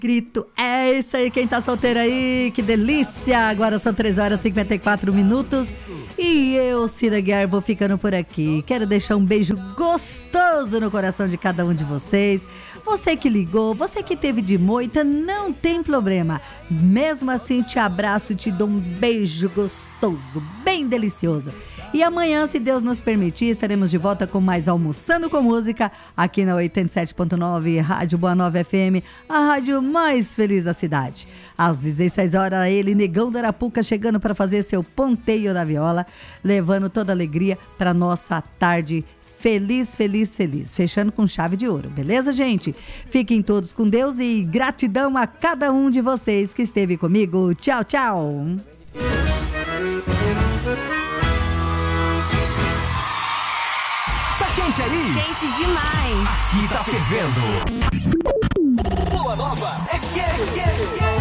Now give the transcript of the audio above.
Grito, é isso aí, quem tá solteiro aí, que delícia! Agora são 3h54 e eu, Cida Guiar, vou ficando por aqui. Quero deixar um beijo gostoso no coração de cada um de vocês. Você que ligou, você que teve de moita, não tem problema. Mesmo assim, te abraço e te dou um beijo gostoso, bem delicioso. E amanhã, se Deus nos permitir, estaremos de volta com mais Almoçando com Música, aqui na 87.9, Rádio Boa Nova FM, a rádio mais feliz da cidade. Às 16 horas, ele, Negão da Arapuca, chegando para fazer seu ponteio da viola, levando toda a alegria para nossa tarde feliz, feliz, feliz. Fechando com chave de ouro, beleza, gente? Fiquem todos com Deus e gratidão a cada um de vocês que esteve comigo. Tchau, tchau! Quente aí? Quente demais. Aqui tá fervendo. Boa Nova FM.